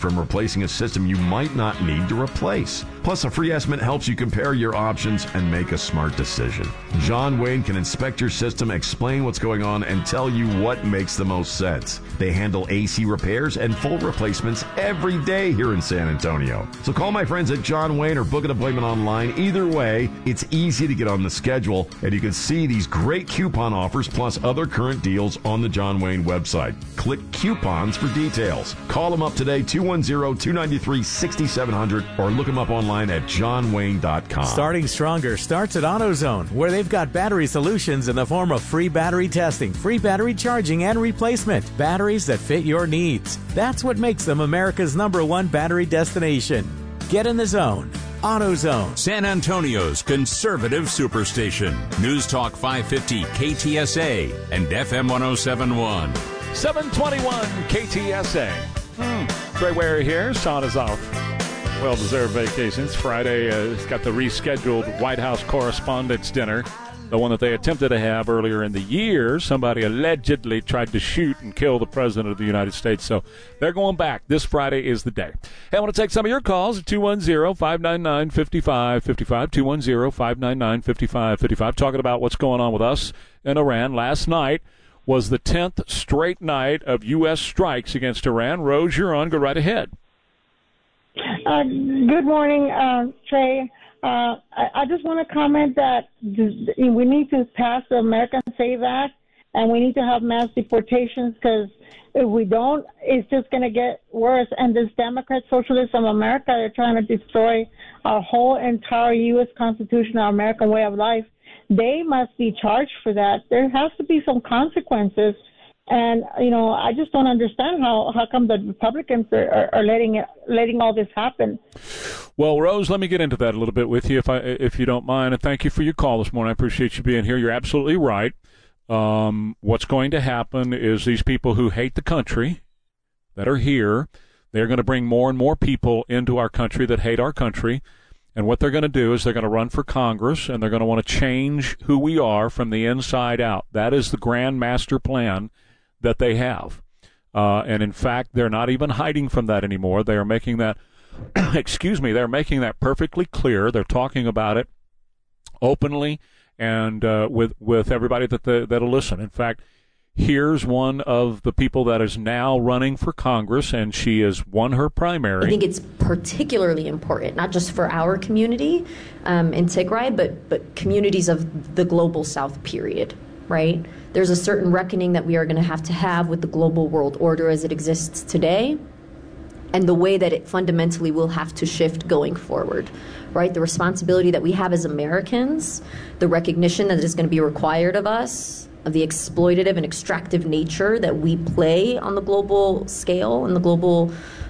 from replacing a system you might not need to replace. Plus, a free estimate helps you compare your options and make a smart decision. John Wayne can inspect your system, explain what's going on, and tell you what makes the most sense. They handle AC repairs and full replacements every day here in San Antonio. So call my friends at John Wayne or book an appointment online. Either way, it's easy to get on the schedule, and you can see these great coupon offers plus other current deals on the John Wayne website. Click coupons for details. Call them up today, 210-293-6700, or look them up online at johnwayne.com. Starting Stronger starts at AutoZone, where they've got battery solutions in the form of free battery testing, free battery charging, and replacement. Batteries that fit your needs. That's what makes them America's #1 battery destination. Get in the zone. AutoZone. San Antonio's conservative superstation. News Talk 550 KTSA and FM 1071. 721 KTSA. Trey Ware here. Sean is off. Well-deserved vacations. Friday has got the rescheduled White House Correspondents' Dinner, the one that they attempted to have earlier in the year. Somebody allegedly tried to shoot and kill the President of the United States, so they're going back. This Friday is the day. Hey, I want to take some of your calls at 210-599-5555, 210-599-5555, talking about what's going on with us in Iran. Last night was the 10th straight night of U.S. strikes against Iran. Rose, you're on. Go right ahead. Good morning, Trey. I just want to comment that we need to pass the American Save Act, and we need to have mass deportations, because if we don't, it's just going to get worse. And this Democrat socialism of America, they're trying to destroy our whole entire U.S. Constitution, our American way of life. They must be charged for that. There has to be some consequences. And, I just don't understand how come the Republicans are letting all this happen. Well, Rose, let me get into that a little bit with you, if you don't mind. And thank you for your call this morning. I appreciate you being here. You're absolutely right. What's going to happen is these people who hate the country that are here, they're going to bring more and more people into our country that hate our country. And what they're going to do is they're going to run for Congress, and they're going to want to change who we are from the inside out. That is the grand master plan that they have. And in fact, they're not even hiding from that anymore. They are making that, they're making that perfectly clear. They're talking about it openly and with everybody that'll listen. In fact, here's one of the people that is now running for Congress, and she has won her primary. I think it's particularly important, not just for our community in Tigray, but communities of the global South, period, right? There's a certain reckoning that we are going to have with the global world order as it exists today, and the way that it fundamentally will have to shift going forward, right? The responsibility that we have as Americans, the recognition that is going to be required of us, of the exploitative and extractive nature that we play on the global scale and the global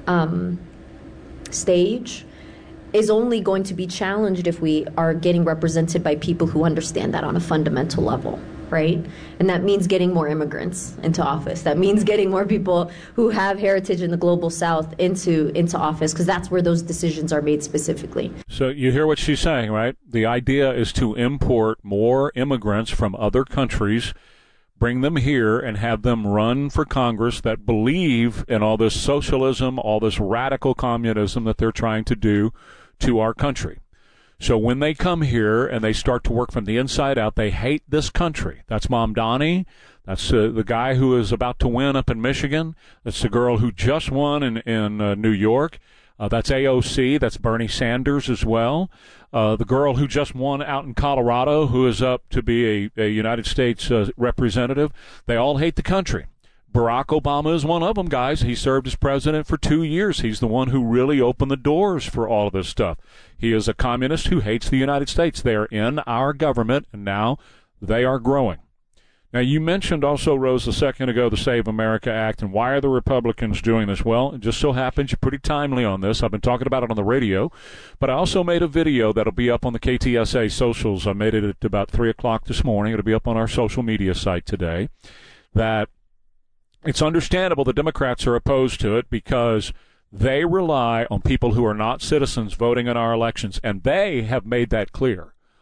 stage, is only going to be challenged if we are getting represented by people who understand that on a fundamental level, right? And that means getting more immigrants into office. That means getting more people who have heritage in the global South into office, because that's where those decisions are made specifically. So you hear what she's saying, right? The idea is to import more immigrants from other countries, bring them here, and have them run for Congress that believe in all this socialism, all this radical communism that they're trying to do to our country. So when they come here and they start to work from the inside out, they hate this country. That's Mamdani. That's the guy who is about to win up in Michigan. That's the girl who just won in New York. That's AOC. That's Bernie Sanders as well. The girl who just won out in Colorado, who is up to be a United States representative. They all hate the country. Barack Obama is one of them, guys. He served as president for 2 years. He's the one who really opened the doors for all of this stuff. He is a communist who hates the United States. They are in our government, and now they are growing. Now, you mentioned also, Rose, a second ago, the Save America Act, and why are the Republicans doing this? Well, it just so happens you're pretty timely on this. I've been talking about it on the radio, but I also made a video that'll be up on the KTSA socials. I made it at about 3 o'clock this morning. It'll be up on our social media site today. That it's understandable the Democrats are opposed to it because they rely on people who are not citizens voting in our elections, and they have made that clear.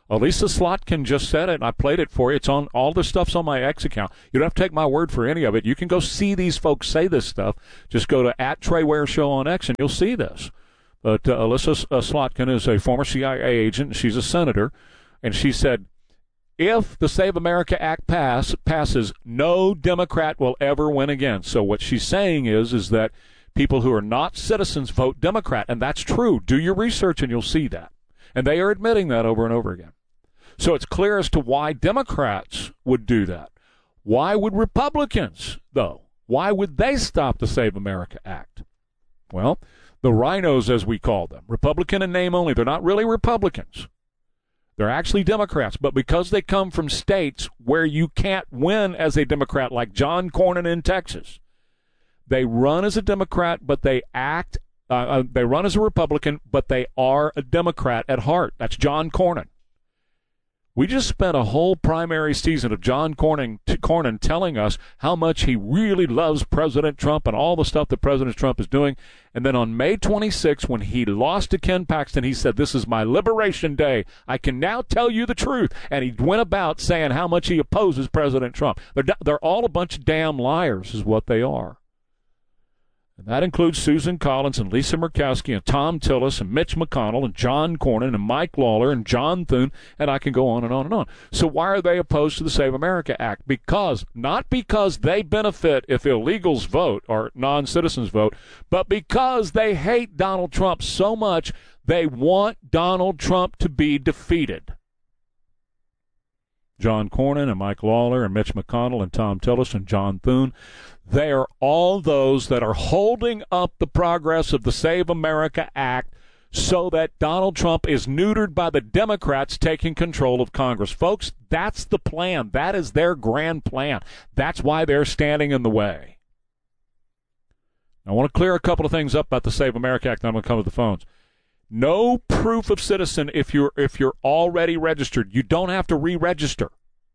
Elisa Slotkin just said it, and I played it for you. It's on, all the stuff's on my X account. You don't have to take my word for any of it. You can go see these folks say this stuff. Just go to @TreyWare on X, and you'll see this. But Elisa Slotkin is a former CIA agent, and she's a senator, and she said, if the Save America Act passes, no Democrat will ever win again. So what she's saying is that people who are not citizens vote Democrat, and that's true. Do your research, and you'll see that. And they are admitting that over and over again. So it's clear as to why Democrats would do that. Why would Republicans, though? Why would they stop the Save America Act? Well, the rhinos, as we call them, Republican in name only, they're not really Republicans. They're actually Democrats, but because they come from states where you can't win as a Democrat, like John Cornyn in Texas, they run as a Democrat, but they they run as a Republican, but they are a Democrat at heart. That's John Cornyn. We just spent a whole primary season of John Cornyn telling us how much he really loves President Trump and all the stuff that President Trump is doing. And then on May 26th, when he lost to Ken Paxton, he said, this is my liberation day. I can now tell you the truth. And he went about saying how much he opposes President Trump. They're all a bunch of damn liars is what they are. And that includes Susan Collins and Lisa Murkowski and Tom Tillis and Mitch McConnell and John Cornyn and Mike Lawler and John Thune, and I can go on and on and on. So why are they opposed to the Save America Act? Not because they benefit if illegals vote or non-citizens vote, but because they hate Donald Trump so much they want Donald Trump to be defeated. John Cornyn and Mike Lawler and Mitch McConnell and Tom Tillis and John Thune, they are all those that are holding up the progress of the Save America Act so that Donald Trump is neutered by the Democrats taking control of Congress. Folks, that's the plan. That is their grand plan. That's why they're standing in the way. I want to clear a couple of things up about the Save America Act, and I'm going to come to the phones. No proof of citizen if you're already registered. You don't have to re-register.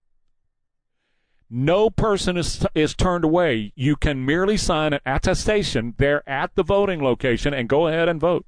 No person is turned away. You can merely sign an attestation there at the voting location and go ahead and vote.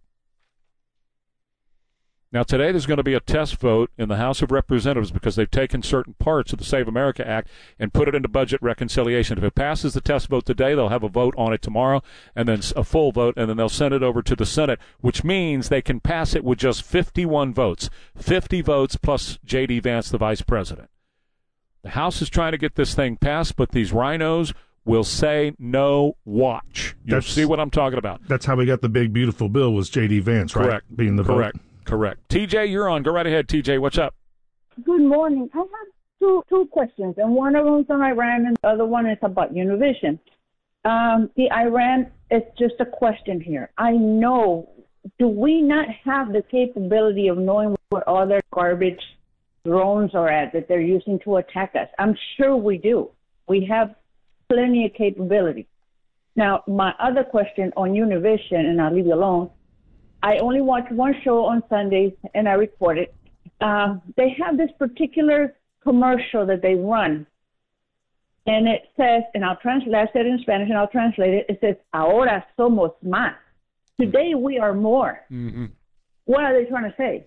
Now, today there's going to be a test vote in the House of Representatives because they've taken certain parts of the Save America Act and put it into budget reconciliation. If it passes the test vote today, they'll have a vote on it tomorrow and then a full vote, and then they'll send it over to the Senate, which means they can pass it with just 51 votes. 50 votes plus J.D. Vance, the vice president. The House is trying to get this thing passed, but these rhinos will say no, watch. You'll see what I'm talking about. That's how we got the big, beautiful bill was J.D. Vance, right? Correct. Being the vote. Correct. TJ, you're on. Go right ahead, TJ. What's up? Good morning. I have two questions, and one of them is on Iran, and the other one is about Univision. The Iran is just a question here. I know, do we not have the capability of knowing what all their garbage drones are at that they're using to attack us? I'm sure we do. We have plenty of capability. Now, my other question on Univision, and I'll leave you alone, I only watch one show on Sundays, and I record it. They have this particular commercial that they run, and it says, and I'll translate, I said it in Spanish, and I'll translate it. It says, ahora somos más. Today we are more. Mm-hmm. What are they trying to say?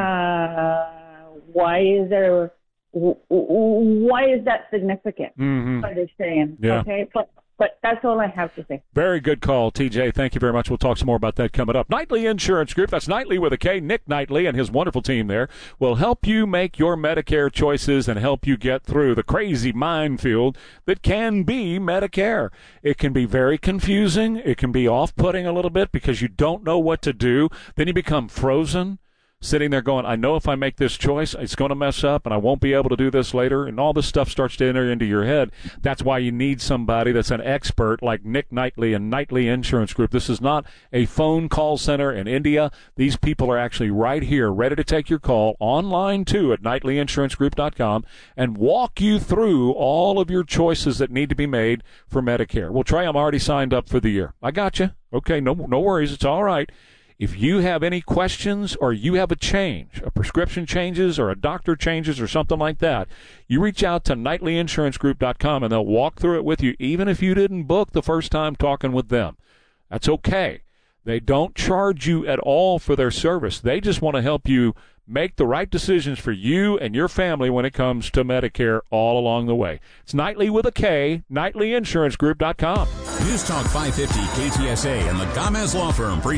Why is that significant? Mm-hmm. What are they saying? Yeah. Okay, but that's all I have to say. Very good call, TJ. Thank you very much. We'll talk some more about that coming up. Knightley Insurance Group, that's Knightley with a K. Nick Knightley and his wonderful team there will help you make your Medicare choices and help you get through the crazy minefield that can be Medicare. It can be very confusing. It can be off-putting a little bit because you don't know what to do. Then you become frozen, sitting there going, I know if I make this choice, it's going to mess up and I won't be able to do this later. And all this stuff starts to enter into your head. That's why you need somebody that's an expert like Nick Knightley and Knightley Insurance Group. This is not a phone call center in India. These people are actually right here, ready to take your call online too at KnightleyInsuranceGroup.com and walk you through all of your choices that need to be made for Medicare. Well, Trey, I'm already signed up for the year. I got you. Okay, no worries. It's all right. If you have any questions or you have a change, a prescription changes or a doctor changes or something like that, you reach out to KnightleyInsuranceGroup.com and they'll walk through it with you, even if you didn't book the first time talking with them. That's okay. They don't charge you at all for their service. They just want to help you make the right decisions for you and your family when it comes to Medicare all along the way. It's Knightley with a K, KnightleyInsuranceGroup.com. News Talk 550 KTSA and the Gomez Law Firm